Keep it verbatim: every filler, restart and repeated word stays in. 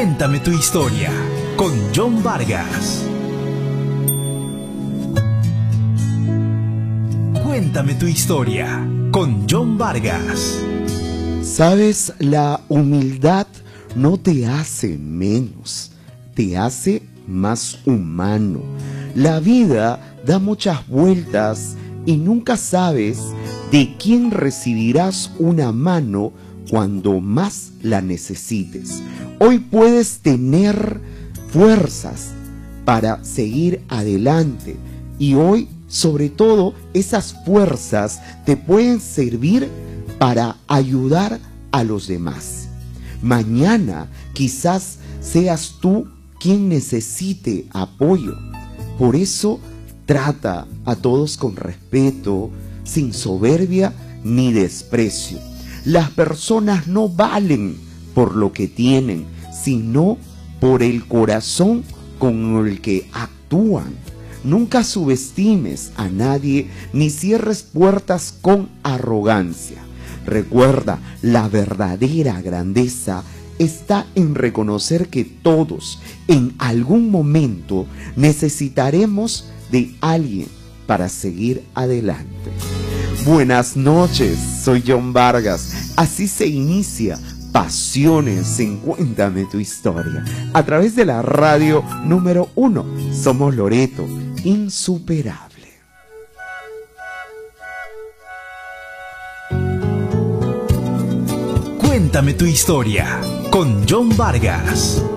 Cuéntame tu historia con John Vargas. Cuéntame tu historia con John Vargas. Sabes, la humildad no te hace menos, te hace más humano. La vida da muchas vueltas y nunca sabes de quién recibirás una mano cuando más la necesites. Hoy puedes tener fuerzas para seguir adelante y hoy, sobre todo, esas fuerzas te pueden servir para ayudar a los demás. Mañana quizás seas tú quien necesite apoyo. Por eso trata a todos con respeto, sin soberbia ni desprecio. Las personas no valen por lo que tienen, sino por el corazón con el que actúan. Nunca subestimes a nadie ni cierres puertas con arrogancia. Recuerda, la verdadera grandeza está en reconocer que todos en algún momento necesitaremos de alguien para seguir adelante. Buenas noches, soy John Vargas. Así se inicia Pasiones en Cuéntame tu Historia, a través de la radio número uno. Somos Loreto, insuperable. Cuéntame tu historia con John Vargas.